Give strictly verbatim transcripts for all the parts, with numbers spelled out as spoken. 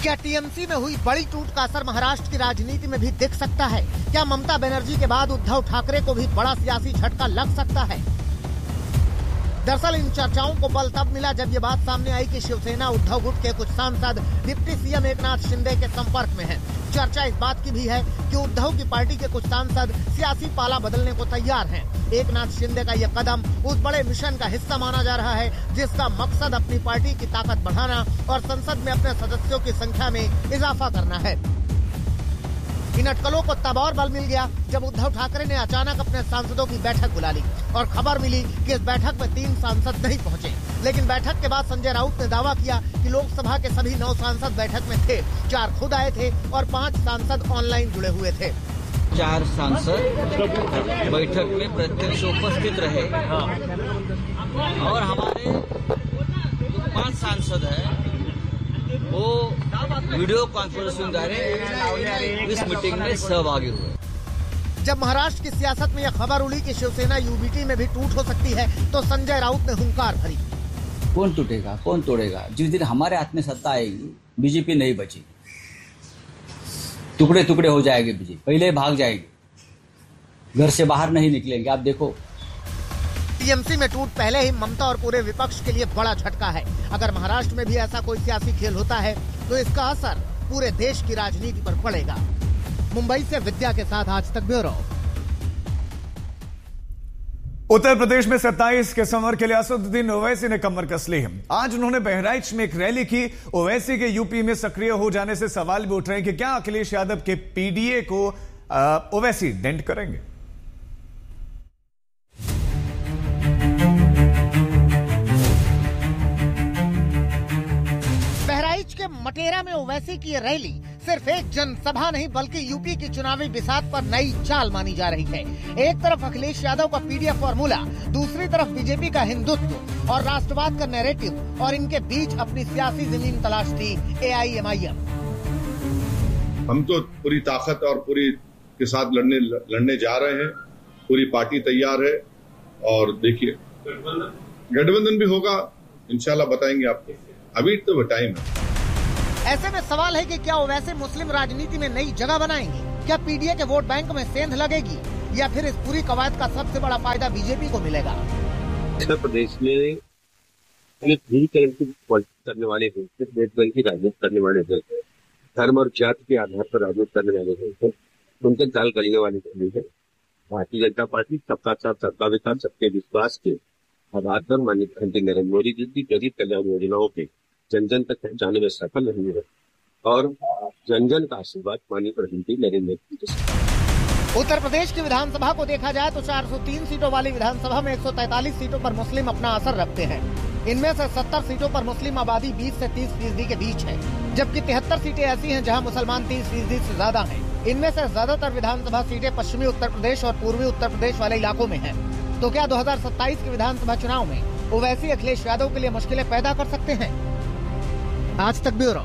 क्या टीएमसी में हुई बड़ी टूट का असर महाराष्ट्र की राजनीति में भी दिख सकता है? क्या ममता बनर्जी के बाद उद्धव ठाकरे को भी बड़ा सियासी झटका लग सकता है? दरअसल इन चर्चाओं को बल तब मिला जब ये बात सामने आई कि शिवसेना उद्धव गुट के कुछ सांसद डिप्टी सीएम एकनाथ शिंदे के संपर्क में हैं। चर्चा इस बात की भी है कि उद्धव की पार्टी के कुछ सांसद सियासी पाला बदलने को तैयार हैं। एकनाथ शिंदे का यह कदम उस बड़े मिशन का हिस्सा माना जा रहा है जिसका मकसद अपनी पार्टी की ताकत बढ़ाना और संसद में अपने सदस्यों की संख्या में इजाफा करना है। इन अटकलों को तब और बल मिल गया जब उद्धव ठाकरे ने अचानक अपने सांसदों की बैठक बुला ली और खबर मिली कि इस बैठक में तीन सांसद नहीं पहुंचे। लेकिन बैठक के बाद संजय राउत ने दावा किया कि लोकसभा के सभी नौ सांसद बैठक में थे, चार खुद आए थे और पांच सांसद ऑनलाइन जुड़े हुए थे। चार सांसद बैठक में प्रत्यक्ष उपस्थित रहे और हमारे जो पांच सांसद हैं वो वीडियो कॉन्फ्रेंसिंग द्वारा इस मीटिंग में सहभागी हुए। जब महाराष्ट्र की सियासत में यह खबर उड़ी कि शिवसेना यूबीटी में भी टूट हो सकती है तो संजय राउत ने हुंकार भरी। कौन टूटेगा, कौन तोड़ेगा? जिस दिन हमारे हाथ में सत्ता आएगी बीजेपी नहीं बची, टुकड़े टुकड़े हो जाएंगे बीजेपी, पहले भाग जाएगी, घर से बाहर नहीं निकलेंगे। आप देखो टीएमसी में टूट पहले ही ममता और पूरे विपक्ष के लिए बड़ा झटका है। अगर महाराष्ट्र में भी ऐसा कोई सियासी खेल होता है तो इसका असर पूरे देश की राजनीति पर पड़ेगा। मुंबई से विद्या के साथ आज तक ब्यूरो। उत्तर प्रदेश में सत्ताईस के समर के लिए असदुद्दीन ओवैसी ने कमर कस ली है। आज उन्होंने बहराइच में एक रैली की। ओवैसी के यूपी में सक्रिय हो जाने से सवाल भी उठ रहे हैं कि क्या अखिलेश यादव के पीडीए को ओवैसी डेंट करेंगे। के मटेरा में ओवैसी की रैली सिर्फ एक जनसभा नहीं बल्कि यूपी की चुनावी बिसात पर नई चाल मानी जा रही है। एक तरफ अखिलेश यादव का पीडीएफ फॉर्मूला, दूसरी तरफ बीजेपी का हिंदुत्व और राष्ट्रवाद का नैरेटिव और इनके बीच अपनी सियासी जमीन तलाश थी एआईएमआईएम। हम तो पूरी ताकत और पूरी के साथ लड़ने लड़ने जा रहे हैं। पूरी पार्टी तैयार है और देखिए गठबंधन भी होगा, इंशाल्लाह बताएंगे आपको, अभी तो टाइम है। ऐसे में सवाल है कि क्या ओवैसी मुस्लिम राजनीति में नई जगह बनाएंगे? क्या पीडीए के वोट बैंक में सेंध लगेगी या फिर इस पूरी कवायद का सबसे बड़ा फायदा बीजेपी को मिलेगा? उत्तर प्रदेश में ध्रुवीकरण की पॉलिटिक्स करने वाले हैं, वोट बैंक की राजनीति करने वाले हैं, धर्म और जाति के आधार पर राजनीति करने वाले हैं, उनके चाल करने वाले हैं। भारतीय जनता पार्टी सबका साथ सबका विकास सबके विश्वास के आधार पर माननीय प्रधानमंत्री नरेंद्र मोदी जी की गरीब कल्याण योजनाओं के जन जन तक पहुंचाने में सफल रही है और जन जन का आशीर्वाद माननीय प्रधानमंत्री नरेंद्र मोदी जी। उत्तर प्रदेश की विधानसभा को देखा जाए तो चार सौ तीन सीटों वाली विधानसभा में एक सौ तैंतालीस सीटों पर मुस्लिम अपना असर रखते हैं। इनमें से सत्तर सीटों पर मुस्लिम आबादी बीस से तीस फीसदी के बीच है, जबकि तिहत्तर सीटें ऐसी हैं जहां मुसलमान तीस फीसदी से ज्यादा हैं। इनमें से ज्यादातर विधानसभा सीटें पश्चिमी उत्तर प्रदेश और पूर्वी उत्तर प्रदेश वाले इलाकों में है। तो क्या दो हजार सत्ताईस के विधानसभा चुनाव में ओवैसी अखिलेश यादव के लिए मुश्किलें पैदा कर सकते हैं? आज तक ब्यूरो।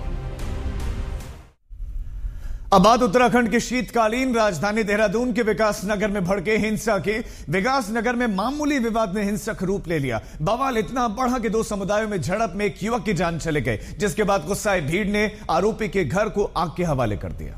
अब बात उत्तराखंड की शीतकालीन राजधानी देहरादून के विकास नगर में भड़के हिंसा की। विकास नगर में मामूली विवाद ने हिंसक रूप ले लिया। बवाल इतना बढ़ा कि दो समुदायों में झड़प में एक युवक की जान चले गए, जिसके बाद गुस्साए भीड़ ने आरोपी के घर को आग के हवाले कर दिया।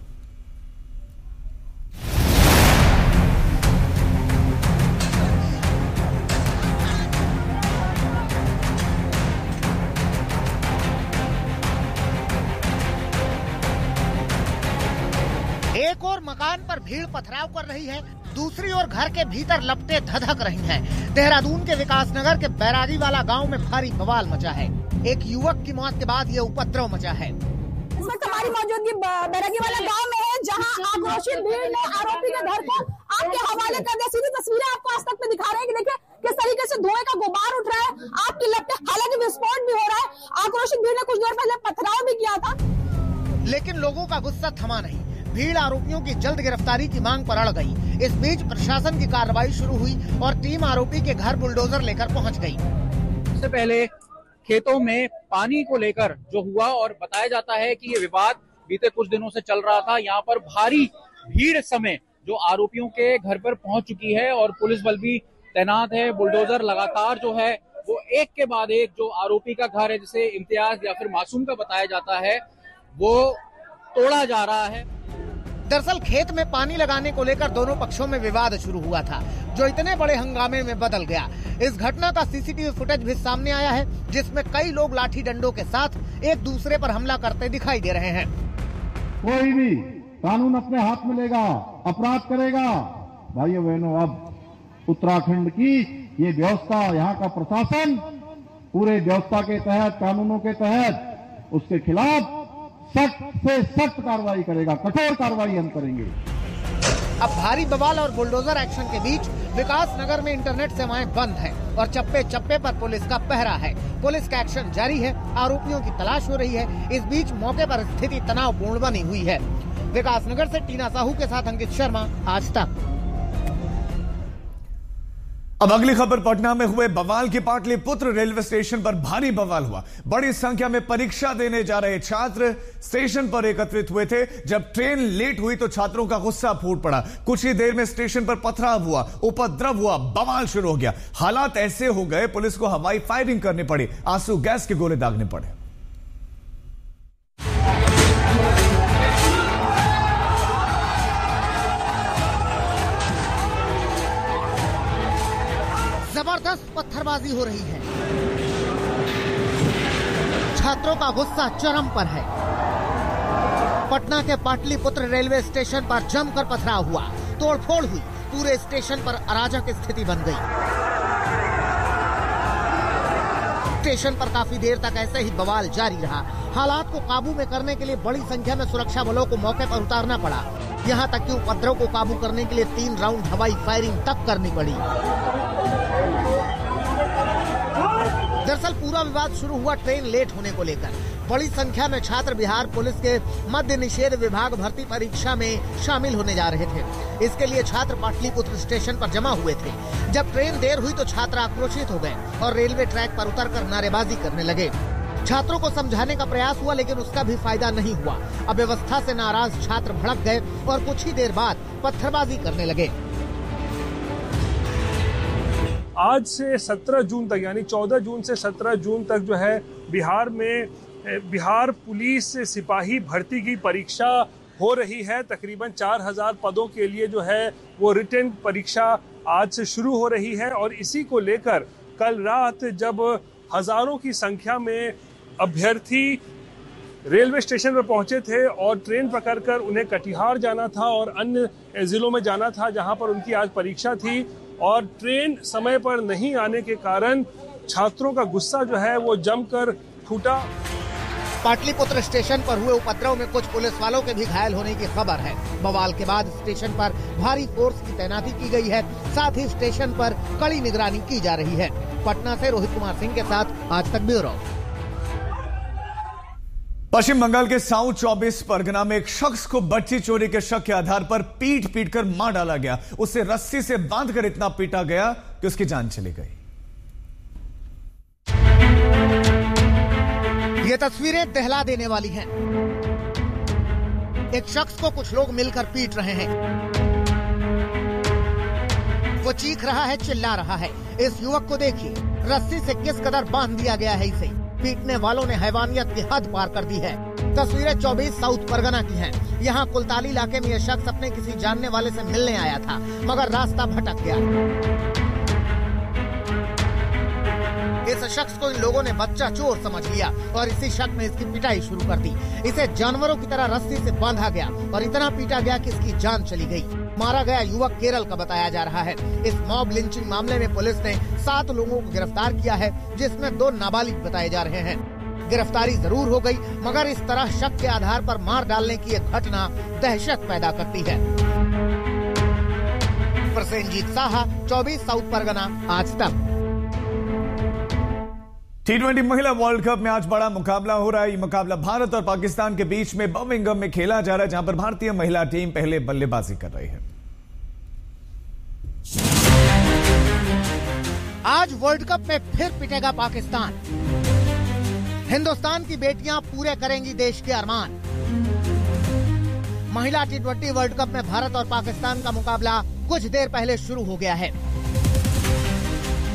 एक और मकान पर भीड़ पथराव कर रही है, दूसरी ओर घर के भीतर लपटे धधक रही हैं। देहरादून के विकास नगर के बैरागी वाला गांव में भारी बवाल मचा है। एक युवक की मौत के बाद ये उपद्रव मचा है। इस वक्त हमारी मौजूदगी बैरागी वाला गांव में है, जहां आक्रोशित भीड़ ने आरोपी के घर को आग के हवाले कर दिया। सीधी तस्वीरें आपको आज तक में दिखा रहे हैं कि देखिए किस तरीके से धुएं का गुबार उठ रहा है, आग की लपटें, हालांकि विस्फोट भी हो रहा है। आक्रोशित भीड़ ने कुछ देर पहले पथराव भी किया था, लेकिन लोगों का गुस्सा थमा नहीं। भीड़ आरोपियों की जल्द गिरफ्तारी की मांग पर अड़ गई। इस बीच प्रशासन की कार्रवाई शुरू हुई और टीम आरोपी के घर बुलडोजर लेकर पहुंच गई। इससे पहले खेतों में पानी को लेकर जो हुआ और बताया जाता है कि ये विवाद बीते कुछ दिनों से चल रहा था। यहाँ पर भारी भीड़ समय जो आरोपियों के घर पर पहुंच चुकी है और पुलिस बल भी तैनात है। बुलडोजर लगातार जो है वो एक के बाद एक जो आरोपी का घर है, जिसे इम्तियाज या फिर मासूम का बताया जाता है, वो तोड़ा जा रहा है। दरअसल खेत में पानी लगाने को लेकर दोनों पक्षों में विवाद शुरू हुआ था, जो इतने बड़े हंगामे में बदल गया। इस घटना का सीसीटीवी फुटेज भी सामने आया है, जिसमें कई लोग लाठी डंडों के साथ एक दूसरे पर हमला करते दिखाई दे रहे हैं। कोई भी कानून अपने हाथ में लेगा, अपराध करेगा। भाइयों बहनों, अब उत्तराखंड की ये व्यवस्था, यहाँ का प्रशासन पूरे व्यवस्था के तहत, कानूनों के तहत उसके खिलाफ सख्त से सख्त कार्रवाई करेगा, कठोर कार्रवाई हम करेंगे। अब भारी बवाल और बुलडोजर एक्शन के बीच विकास नगर में इंटरनेट सेवाएं बंद हैं और चप्पे चप्पे पर पुलिस का पहरा है। पुलिस का एक्शन जारी है, आरोपियों की तलाश हो रही है। इस बीच मौके पर स्थिति तनावपूर्ण बनी हुई है। विकास नगर से टीना साहू के साथ अंकित शर्मा, आज तक। अब अगली खबर पटना में हुए बवाल की। पाटलिपुत्र रेलवे स्टेशन पर भारी बवाल हुआ। बड़ी संख्या में परीक्षा देने जा रहे छात्र स्टेशन पर एकत्रित हुए थे। जब ट्रेन लेट हुई तो छात्रों का गुस्सा फूट पड़ा। कुछ ही देर में स्टेशन पर पथराव हुआ, उपद्रव हुआ, बवाल शुरू हो गया। हालात ऐसे हो गए, पुलिस को हवाई फायरिंग करनी पड़ी, आंसू गैस के गोले दागने पड़े। जबरदस्त पत्थरबाजी हो रही है। छात्रों का गुस्सा चरम पर है। पटना के पाटलिपुत्र रेलवे स्टेशन पर जमकर पथराव हुआ, तोड़फोड़ हुई, पूरे स्टेशन पर अराजक स्थिति बन गई। स्टेशन पर काफी देर तक ऐसे ही बवाल जारी रहा। हालात को काबू में करने के लिए बड़ी संख्या में सुरक्षा बलों को मौके पर उतारना पड़ा। यहां तक कि उपद्रव को काबू करने के लिए तीन राउंड हवाई फायरिंग तक करनी पड़ी। दरअसल पूरा विवाद शुरू हुआ ट्रेन लेट होने को लेकर। बड़ी संख्या में छात्र बिहार पुलिस के मद्य निषेध विभाग भर्ती परीक्षा में शामिल होने जा रहे थे। इसके लिए छात्र पाटलिपुत्र स्टेशन पर जमा हुए थे। जब ट्रेन देर हुई तो छात्र आक्रोशित हो गए और रेलवे ट्रैक पर उतरकर नारेबाजी करने लगे। छात्रों को समझाने का प्रयास हुआ, लेकिन उसका भी फायदा नहीं हुआ। अव्यवस्था से नाराज छात्र भड़क गए और कुछ ही देर बाद पत्थरबाजी करने लगे। आज से सत्रह जून तक, यानी चौदह जून से सत्रह जून तक जो है बिहार में बिहार पुलिस सिपाही भर्ती की परीक्षा हो रही है। तकरीबन चार हजार पदों के लिए जो है वो रिटन परीक्षा आज से शुरू हो रही है। और इसी को लेकर कल रात जब हजारों की संख्या में अभ्यर्थी रेलवे स्टेशन पर पहुंचे थे और ट्रेन पकड़कर उन्हें कटिहार जाना था और अन्य जिलों में जाना था जहां पर उनकी आज परीक्षा थी, और ट्रेन समय पर नहीं आने के कारण छात्रों का गुस्सा जो है वो जमकर फूटा। पाटलिपुत्र स्टेशन पर हुए उपद्रव में कुछ पुलिस वालों के भी घायल होने की खबर है। बवाल के बाद स्टेशन पर भारी फोर्स की तैनाती की गई है। साथ ही स्टेशन पर कड़ी निगरानी की जा रही है। पटना से रोहित कुमार सिंह के साथ आज तक ब्यूरो। पश्चिम बंगाल के साउथ चौबीस परगना में एक शख्स को बच्ची चोरी के शक के आधार पर पीट पीट कर मार डाला गया। उसे रस्सी से बांधकर इतना पीटा गया कि उसकी जान चली गई। ये तस्वीरें दहला देने वाली हैं। एक शख्स को कुछ लोग मिलकर पीट रहे हैं। वो चीख रहा है, चिल्ला रहा है। इस युवक को देखिए, रस्सी से किस कदर बांध दिया गया है इसे। पीटने वालों ने हैवानियत की हद पार कर दी है। तस्वीरें चौबीस साउथ परगना की हैं। यहाँ कुलताली इलाके में यह शख्स अपने किसी जानने वाले से मिलने आया था, मगर रास्ता भटक गया। इस शख्स को इन लोगों ने बच्चा चोर समझ लिया और इसी शक में इसकी पिटाई शुरू कर दी। इसे जानवरों की तरह रस्सी से बांधा गया और इतना पीटा गया कि इसकी जान चली गई। मारा गया युवक केरल का बताया जा रहा है। इस मॉब लिंचिंग मामले में पुलिस ने सात लोगों को गिरफ्तार किया है, जिसमें दो नाबालिग बताए जा रहे हैं। गिरफ्तारी जरूर हो गई, मगर इस तरह शक के आधार पर मार डालने की एक घटना दहशत पैदा करती है। प्रसेनजीत साहा, चौबीस साउथ परगना, आज तक। टी ट्वेंटी महिला वर्ल्ड कप में आज बड़ा मुकाबला हो रहा है। ये मुकाबला भारत और पाकिस्तान के बीच में बर्मिंघम में खेला जा रहा है, जहां पर भारतीय महिला टीम पहले बल्लेबाजी कर रही है। आज वर्ल्ड कप में फिर पिटेगा पाकिस्तान। हिंदुस्तान की बेटियां पूरे करेंगी देश के अरमान। महिला टी ट्वेंटी वर्ल्ड कप में भारत और पाकिस्तान का मुकाबला कुछ देर पहले शुरू हो गया है।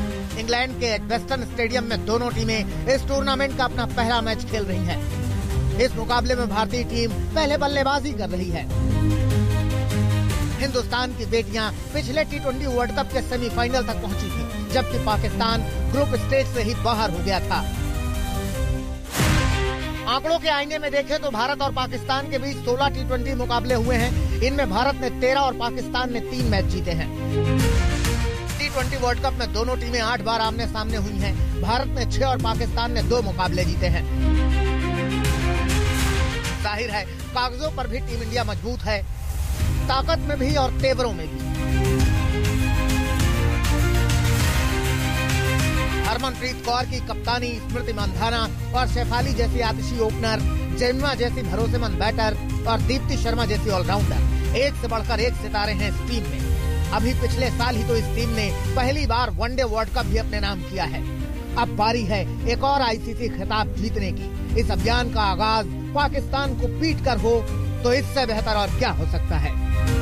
इंग्लैंड के एडवेस्टन स्टेडियम में दोनों टीमें इस टूर्नामेंट का अपना पहला मैच खेल रही हैं। इस मुकाबले में भारतीय टीम पहले बल्लेबाजी कर रही है। हिंदुस्तान की बेटियां पिछले टी ट्वेंटी वर्ल्ड कप के सेमीफाइनल तक पहुंची थी, जबकि पाकिस्तान ग्रुप स्टेज से ही बाहर हो गया था। आंकड़ों के आईने में देखें तो भारत और पाकिस्तान के बीच सोलह टी ट्वेंटी मुकाबले हुए हैं। इनमें भारत ने तेरह और पाकिस्तान ने तीन मैच जीते हैं। टी ट्वेंटी वर्ल्ड कप में दोनों टीमें आठ बार आमने सामने हुई हैं। भारत ने छह और पाकिस्तान ने दो मुकाबले जीते हैं। जाहिर है कागजों पर भी टीम इंडिया मजबूत है, ताकत में भी और तेवरों में भी। हरमनप्रीत कौर की कप्तानी, स्मृति मंधाना और शेफाली जैसी आतिशी ओपनर, जमुना जैसी भरोसेमंद बैटर और दीप्ति शर्मा जैसी ऑलराउंडर एक से बढ़कर एक सितारे हैं इस टीम में। अभी पिछले साल ही तो इस टीम ने पहली बार वनडे वर्ल्ड कप भी अपने नाम किया है। अब बारी है एक और आईसीसी खिताब जीतने की। इस अभियान का आगाज पाकिस्तान को पीट कर हो तो इससे बेहतर और क्या हो सकता है।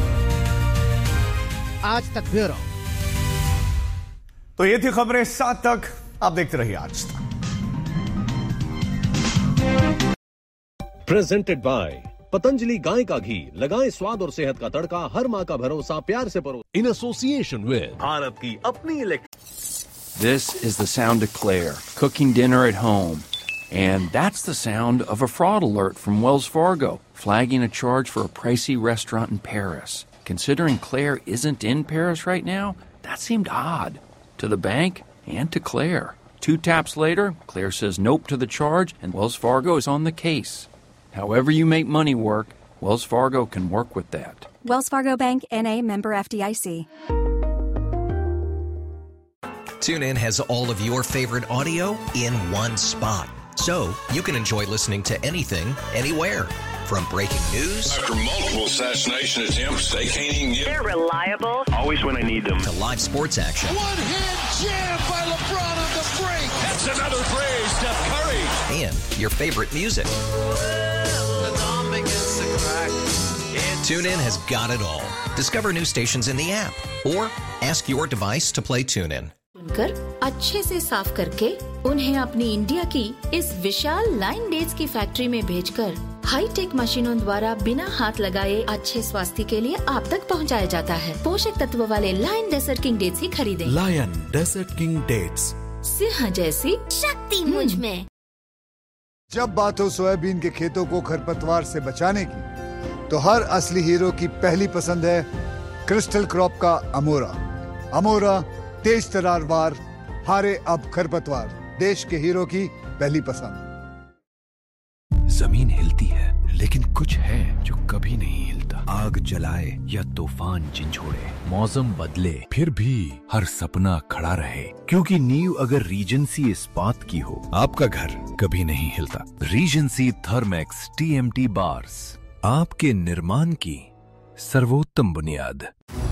आज तक ब्यूरो। तो ये थी खबरें सात तक। आप देखते रहिए आज तक। प्रेजेंटेड बाय पतंजलि गाय का घी, लगाएं स्वाद और सेहत का तड़का, हर माँ का भरोसा, प्यार से परो। इन एसोसिएशन विद भारत की अपनी electric. This is the sound of Claire, cooking dinner at home. And that's the sound of a fraud alert from Wells Fargo, flagging a charge for a pricey restaurant in Paris. Considering Claire isn't in Paris right now, that seemed odd. To the bank and to Claire. Two taps later, Claire says nope to the charge and Wells Fargo is on the case. However you make money work, Wells Fargo can work with that. Wells Fargo Bank, N A, member F D I C. TuneIn has all of your favorite audio in one spot. So you can enjoy listening to anything, anywhere. From breaking news. After multiple assassination attempts, they can't even get. They're reliable. Always when I need them. To live sports action. One hand jam by LeBron on the break. That's another three, Steph Curry. And your favorite music. TuneIn has got it all. Discover new stations in the app. Or ask your device to play TuneIn. कर अच्छे से साफ करके उन्हें अपनी India की इस विशाल line dates की फैक्ट्री में भेजकर हाईटेक मशीनों द्वारा बिना हाथ लगाए अच्छे स्वास्थ्य के लिए आप तक पहुंचाया जाता है। पोषक तत्व वाले लायन डेजर्ट किंग डेट्स ही खरीदें। Lion desert king dates, Singh जैसी शक्ति मुझ में। जब बात हो सोयाबीन के खेतों को खरपतवार से बचाने की, तो हर असली हीरो की पहली पसंद है क्रिस्टल क्रॉप का अमोरा। अमोरा तेज तरार वार, हारे अब खरपतवार, देश के हीरो की पहली पसंद। जमीन हिलती है, लेकिन कुछ है जो कभी नहीं हिलता। आग जलाए या तूफान झंझोड़े, मौसम बदले, फिर भी हर सपना खड़ा रहे। क्योंकि नींव अगर रीजेंसी इस्पात की हो, आपका घर कभी नहीं हिलता। रीजेंसी थर्मेक्स टीएमटी बार्स, आपके निर्माण की सर्वोत्तम बुनियाद।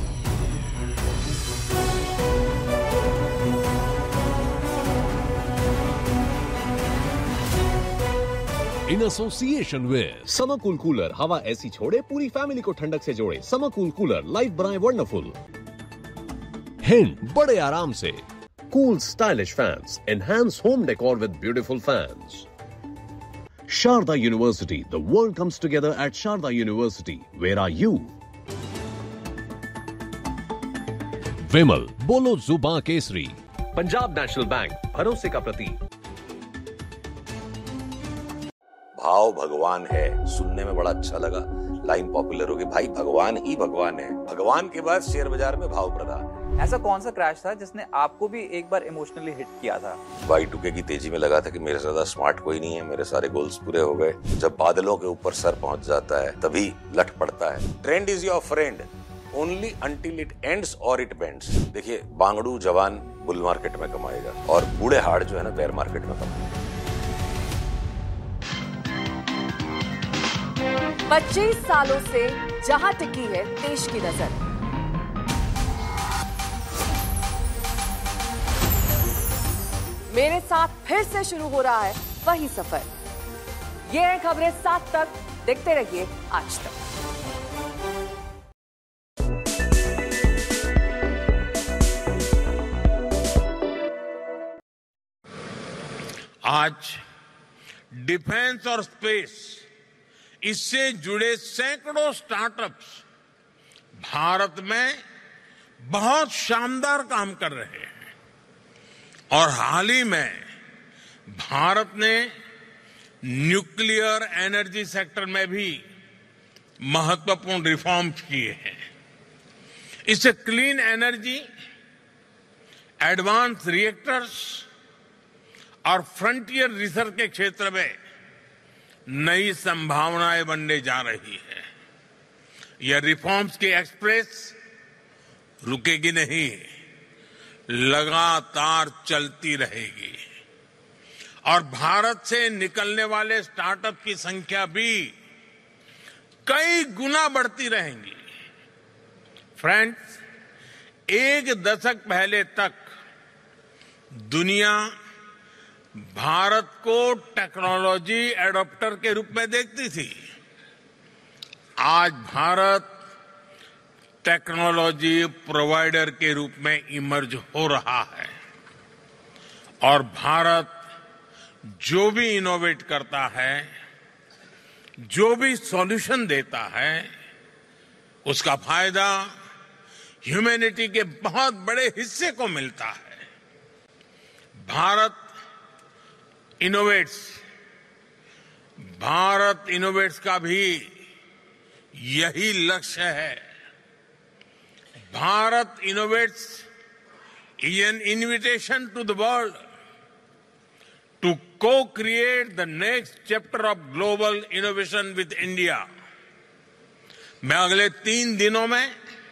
In association with summer cool cooler, हवा ऐसी छोड़े पूरी फैमिली को ठंडक से जोड़े। समर कूल कूलर, लाइफ बनाए वंडरफुल। हिंद, बड़े आराम से cool stylish fans, enhance home decor with beautiful fans. Sharda university, the world comes together at Sharda university. Where are you? विमल, बोलो जुबां केसरी। पंजाब नेशनल बैंक, भरोसे का प्रतीक। भाव भगवान है, सुनने में बड़ा अच्छा लगा। लाइन पॉपुलर होगी, भाई भगवान ही भगवान है। भगवान के बाद शेयर बाजार में भाव प्रधान। ऐसा कौन सा क्रैश था जिसने आपको भी एक बार इमोशनली हिट किया था? वाई टू के की तेजी में लगा था कि मेरे से ज्यादा स्मार्ट कोई नहीं है, मेरे सारे गोल्स पूरे हो गए। जब बादलों के ऊपर सर पहुंच जाता है तभी लट पड़ता है। Trend is your friend only until it ends और इट बेंड्स। देखिए, बांगड़ू जवान बुल मार्केट में कमाएगा और बूढ़े हाड़ जो है ना बेयर मार्केट में कमाएगा। पच्चीस सालों से जहां टिकी है देश की नजर, मेरे साथ फिर से शुरू हो रहा है वही सफर। ये है खबरें सात तक, देखते रहिए आज तक। आज डिफेंस और स्पेस, इससे जुड़े सैकड़ों स्टार्टअप्स भारत में बहुत शानदार काम कर रहे हैं। और हाल ही में भारत ने न्यूक्लियर एनर्जी सेक्टर में भी महत्वपूर्ण रिफॉर्म्स किए हैं। इससे क्लीन एनर्जी, एडवांस रिएक्टर्स और फ्रंटियर रिसर्च के क्षेत्र में नई संभावनाएं बनने जा रही है। यह रिफॉर्म्स की एक्सप्रेस रुकेगी नहीं, लगातार चलती रहेगी और भारत से निकलने वाले स्टार्टअप की संख्या भी कई गुना बढ़ती रहेंगी। फ्रेंड्स, एक दशक पहले तक दुनिया भारत को टेक्नोलॉजी एडॉप्टर के रूप में देखती थी। आज भारत टेक्नोलॉजी प्रोवाइडर के रूप में इमर्ज हो रहा है और भारत जो भी इनोवेट करता है, जो भी सॉल्यूशन देता है, उसका फायदा ह्यूमैनिटी के बहुत बड़े हिस्से को मिलता है। भारत इनोवेट्स भारत इनोवेट्स का भी यही लक्ष्य है। Bharat innovates is an invitation to the world to co-create the next chapter of global innovation with India. मैं अगले तीन दिनों में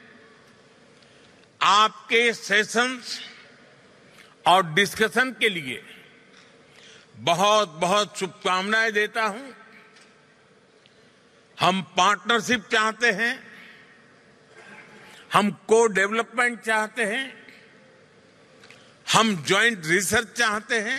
आपके सेशंस और डिस्कशन के लिए बहुत बहुत शुभकामनाएं देता हूं। हम पार्टनरशिप चाहते हैं, हम को डेवलपमेंट चाहते हैं, हम जॉइंट रिसर्च चाहते हैं,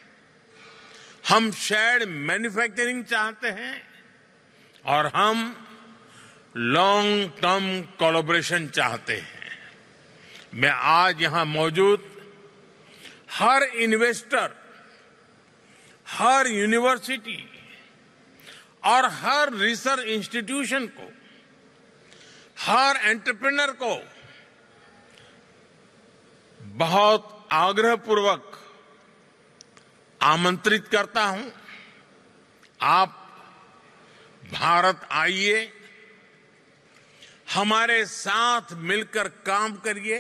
हम शेयर्ड मैन्युफैक्चरिंग चाहते हैं और हम लॉन्ग टर्म कोलैबोरेशन चाहते हैं। मैं आज यहां मौजूद हर इन्वेस्टर, हर यूनिवर्सिटी और हर रिसर्च इंस्टीट्यूशन को, हर एंटरप्रेन्योर को बहुत आग्रहपूर्वक आमंत्रित करता हूं। आप भारत आइए, हमारे साथ मिलकर काम करिए,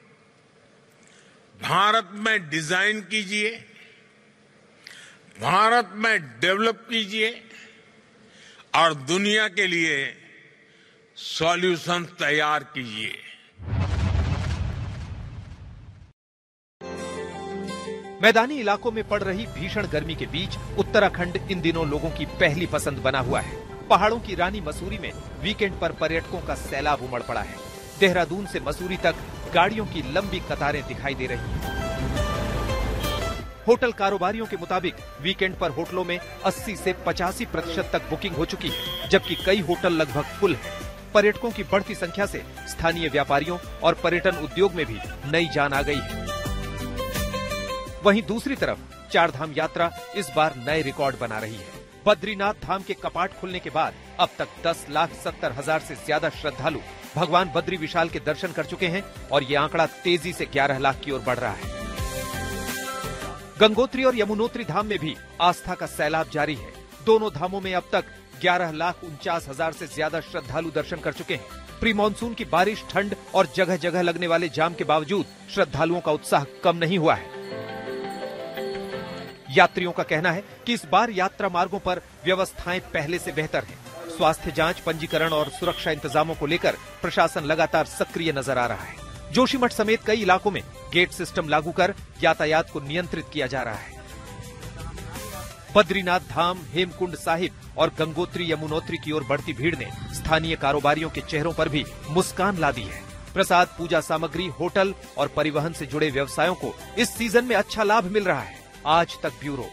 भारत में डिजाइन कीजिए, भारत में डेवलप कीजिए और दुनिया के लिए सॉल्यूशन तैयार कीजिए। मैदानी इलाकों में पड़ रही भीषण गर्मी के बीच उत्तराखंड इन दिनों लोगों की पहली पसंद बना हुआ है। पहाड़ों की रानी मसूरी में वीकेंड पर पर्यटकों का सैलाब उमड़ पड़ा है। देहरादून से मसूरी तक गाड़ियों की लंबी कतारें दिखाई दे रही हैं। होटल कारोबारियों के मुताबिक वीकेंड पर होटलों में अस्सी से पचासी प्रतिशत तक बुकिंग हो चुकी है, जबकि कई होटल लगभग फुल हैं। पर्यटकों की बढ़ती संख्या से स्थानीय व्यापारियों और पर्यटन उद्योग में भी नई जान आ गई है। वहीं दूसरी तरफ चारधाम यात्रा इस बार नए रिकॉर्ड बना रही है। बद्रीनाथ धाम के कपाट खुलने के बाद अब तक दस लाख सत्तर हजार से ज्यादा श्रद्धालु भगवान बद्री विशाल के दर्शन कर चुके हैं और ये आंकड़ा तेजी से ग्यारह लाख की ओर बढ़ रहा है। गंगोत्री और यमुनोत्री धाम में भी आस्था का सैलाब जारी है। दोनों धामों में अब तक ग्यारह लाख उनचास हजार से ज्यादा श्रद्धालु दर्शन कर चुके हैं। प्री मानसून की बारिश, ठंड और जगह जगह लगने वाले जाम के बावजूद श्रद्धालुओं का उत्साह कम नहीं हुआ है। यात्रियों का कहना है कि इस बार यात्रा मार्गों पर व्यवस्थाएं पहले से बेहतर हैं। स्वास्थ्य जांच, पंजीकरण और सुरक्षा इंतजामों को लेकर प्रशासन लगातार सक्रिय नजर आ रहा है। जोशीमठ समेत कई इलाकों में गेट सिस्टम लागू कर यातायात को नियंत्रित किया जा रहा है। बद्रीनाथ धाम, हेमकुंड साहिब और गंगोत्री यमुनोत्री की ओर बढ़ती भीड़ ने स्थानीय कारोबारियों के चेहरों पर भी मुस्कान ला दी है। प्रसाद, पूजा सामग्री, होटल और परिवहन से जुड़े व्यवसायों को इस सीजन में अच्छा लाभ मिल रहा है। आज तक ब्यूरो।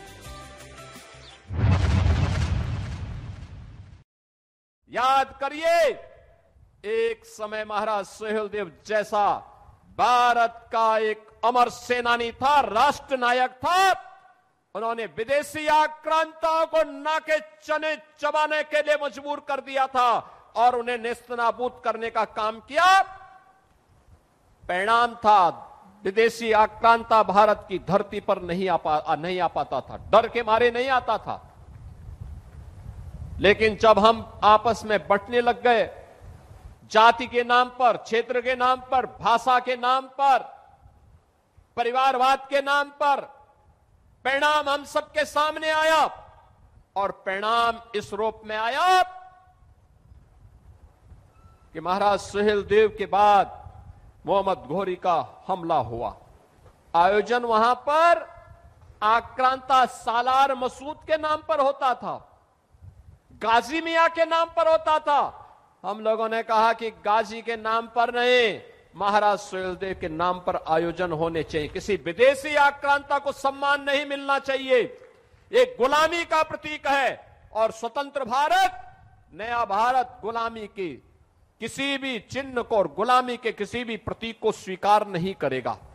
याद करिए, एक समय महाराज सुहेलदेव जैसा भारत का एक अमर सेनानी था, राष्ट्र नायक था, उन्होंने विदेशी आक्रांताओं को नाके चने चबाने के लिए मजबूर कर दिया था और उन्हें नेस्तनाबूद करने का काम किया। परिणाम था विदेशी आक्रांता भारत की धरती पर नहीं आ पा नहीं आ पाता था, डर के मारे नहीं आता था। लेकिन जब हम आपस में बंटने लग गए, जाति के नाम पर, क्षेत्र के नाम पर, भाषा के नाम पर, परिवारवाद के नाम पर, परिणाम हम सबके सामने आया और परिणाम इस रूप में आया कि महाराज सुहेलदेव के बाद मोहम्मद घोरी का हमला हुआ। आयोजन वहां पर आक्रांता सालार मसूद के नाम पर होता था, गाजी मियां के नाम पर होता था। हम लोगों ने कहा कि गाजी के नाम पर नहीं, महाराज सुहेलदेव के नाम पर आयोजन होने चाहिए। किसी विदेशी आक्रांता को सम्मान नहीं मिलना चाहिए। एक गुलामी का प्रतीक है और स्वतंत्र भारत, नया भारत गुलामी की किसी भी चिन्ह को और गुलामी के किसी भी प्रतीक को स्वीकार नहीं करेगा।